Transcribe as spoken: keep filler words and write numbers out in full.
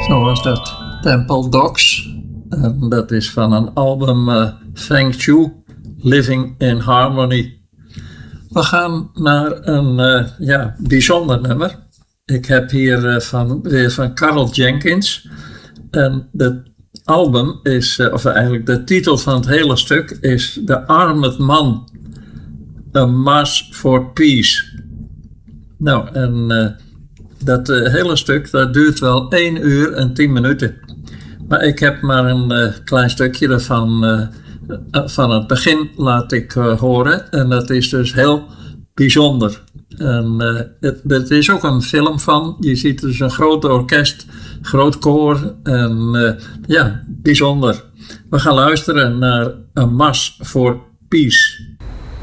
Zo was dat Temple Dogs. En dat is van een album uh, Feng Shui, Living in Harmony. We gaan naar een uh, ja, bijzonder nummer. Ik heb hier uh, van, weer van Carl Jenkins. En het album is, uh, of eigenlijk de titel van het hele stuk is The Armed Man, A Mass for Peace. Nou, en uh, dat uh, hele stuk dat duurt wel één uur en tien minuten. Maar ik heb maar een uh, klein stukje ervan uh, van het begin laat ik uh, horen. En dat is dus heel bijzonder. En uh, het, het is ook een film van. Je ziet dus een groot orkest, groot koor. En uh, ja, bijzonder. We gaan luisteren naar A Mass for Peace.